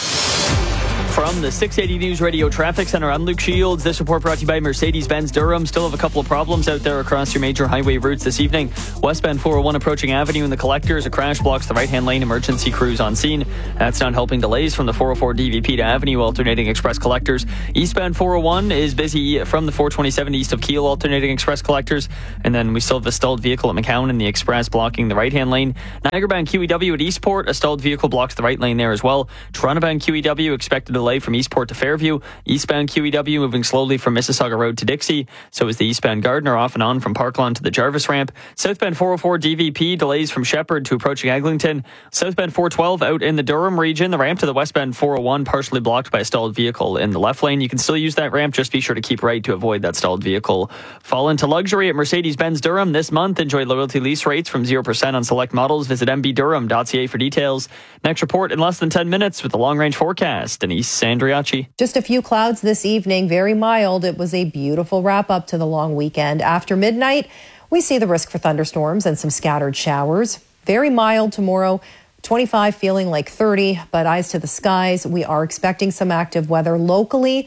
From the 680 News Radio Traffic Center, I'm Luke Shields. This report brought to you by Mercedes-Benz Durham. Still have a couple of problems out there across your major highway routes this evening. Westbound 401 approaching Avenue in the Collectors. A crash blocks the right-hand lane. Emergency crews on scene. That's not helping delays from the 404 DVP to Avenue, alternating Express Collectors. Eastbound 401 is busy from the 427 east of Keele, alternating Express Collectors. And then we still have a stalled vehicle at McCowan in the Express blocking the right-hand lane. Niagara-bound QEW at Eastport. A stalled vehicle blocks the right lane there as well. Toronto-bound QEW expected delay from Eastport to Fairview. Eastbound QEW moving slowly from Mississauga Road to Dixie. So is the eastbound Gardiner off and on from Parklawn to the Jarvis ramp. Southbound 404 DVP delays from Shepherd to approaching Eglinton. Southbound 412 out in the Durham region. The ramp to the westbound 401 partially blocked by a stalled vehicle in the left lane. You can still use that ramp. Just be sure to keep right to avoid that stalled vehicle. Fall into luxury at Mercedes-Benz Durham this month. Enjoy loyalty lease rates from 0% on select models. Visit mbdurham.ca for details. Next report in less than 10 minutes with the long-range forecast. Denise Sandriacci. Just a few clouds this evening, very mild. It was a beautiful wrap up to the long weekend. After midnight, we see the risk for thunderstorms and some scattered showers. Very mild tomorrow, 25 feeling like 30, but eyes to the skies. We are expecting some active weather locally.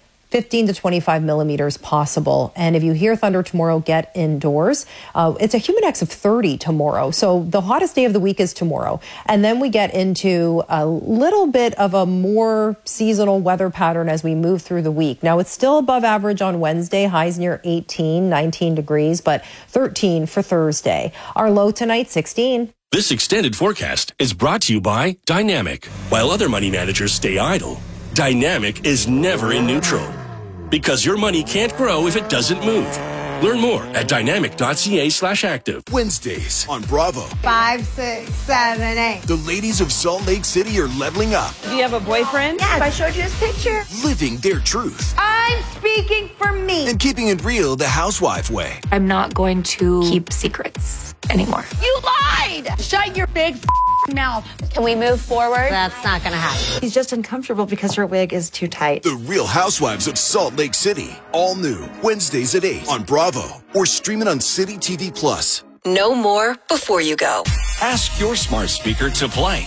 15 to 25 millimeters possible. And if you hear thunder tomorrow, get indoors. It's a Humidex of 30 tomorrow. So the hottest day of the week is tomorrow. And then we get into a little bit of a more seasonal weather pattern as we move through the week. Now, it's still above average on Wednesday, highs near 18, 19 degrees, but 13 for Thursday. Our low tonight, 16. This extended forecast is brought to you by Dynamic. While other money managers stay idle, Dynamic is never in neutral. Because your money can't grow if it doesn't move. Learn more at dynamic.ca/active. Wednesdays on Bravo. 5, 6, 7, 8. The ladies of Salt Lake City are leveling up. Do you have a boyfriend? Yes, I showed you his picture. Living their truth. I'm speaking for me. And keeping it real the housewife way. I'm not going to keep secrets anymore. You lied! Shut your big mouth. Can we move forward? That's not gonna happen. He's just uncomfortable because her wig is too tight. The Real Housewives of Salt Lake City. All new. Wednesdays at 8 on Bravo. Or stream it on City TV Plus. Know more before you go. Ask your smart speaker to play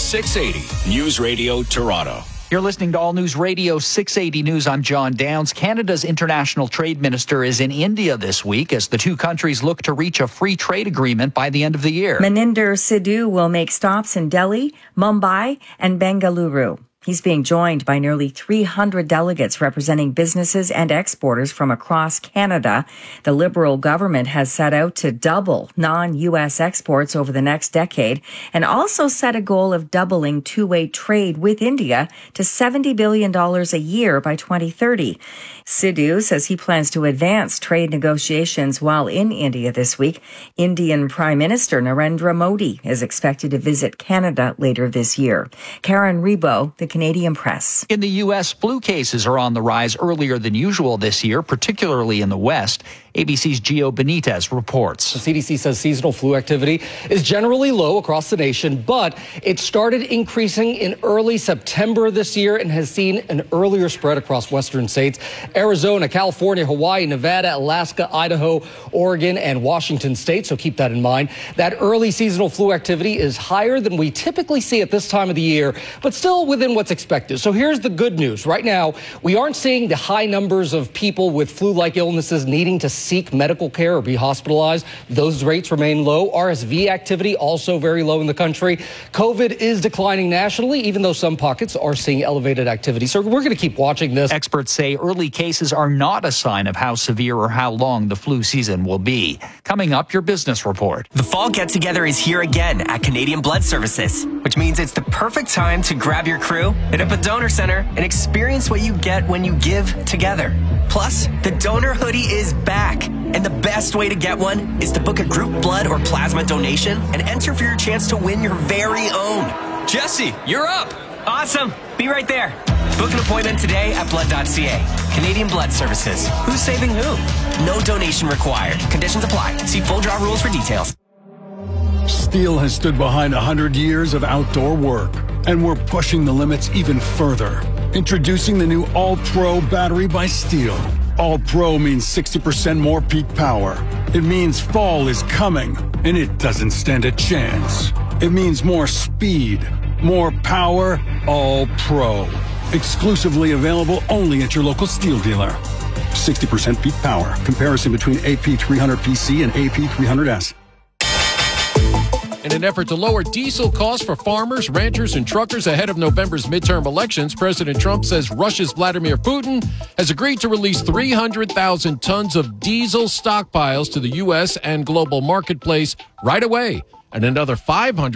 680 News Radio Toronto. You're listening to All News Radio 680 News. I'm John Downs. Canada's international trade minister is in India this week as the two countries look to reach a free trade agreement by the end of the year. Maninder Sidhu will make stops in Delhi, Mumbai, and Bengaluru. He's being joined by nearly 300 delegates representing businesses and exporters from across Canada. The Liberal government has set out to double non-U.S. exports over the next decade and also set a goal of doubling two-way trade with India to $70 billion a year by 2030. Sidhu says he plans to advance trade negotiations while in India this week. Indian Prime Minister Narendra Modi is expected to visit Canada later this year. Karen Rebo, the Canadian Press. In the U.S., flu cases are on the rise earlier than usual this year, particularly in the West. ABC's Gio Benitez reports. The CDC says seasonal flu activity is generally low across the nation, but it started increasing in early September this year and has seen an earlier spread across western states. Arizona, California, Hawaii, Nevada, Alaska, Idaho, Oregon, and Washington state. So keep that in mind. That early seasonal flu activity is higher than we typically see at this time of the year, but still within what's expected. So here's the good news. Right now, we aren't seeing the high numbers of people with flu-like illnesses needing to seek medical care or be hospitalized. Those rates remain low. RSV activity also very low in the country. COVID is declining nationally, even though some pockets are seeing elevated activity. So we're going to keep watching this. Experts say early cases are not a sign of how severe or how long the flu season will be. Coming up, your business report. The fall get-together is here again at Canadian Blood Services, which means it's the perfect time to grab your crew, hit up a donor center, and experience what you get when you give together. Plus, the donor hoodie is back, and the best way to get one is to book a group blood or plasma donation and enter for your chance to win your very own. Jesse, you're up. Awesome. Be right there. Book an appointment today at blood.ca. Canadian Blood Services. Who's saving who? No donation required. Conditions apply. See full draw rules for details. Steel has stood behind 100 years of outdoor work, and we're pushing the limits even further. Introducing the new All-Pro battery by Steel. All-Pro means 60% more peak power. It means fall is coming, and it doesn't stand a chance. It means more speed, more power, All-Pro. Exclusively available only at your local Steel dealer. 60% peak power. Comparison between AP300PC and AP300S. In an effort to lower diesel costs for farmers, ranchers, and truckers ahead of November's midterm elections, President Trump says Russia's Vladimir Putin has agreed to release 300,000 tons of diesel stockpiles to the U.S. and global marketplace right away, and another 500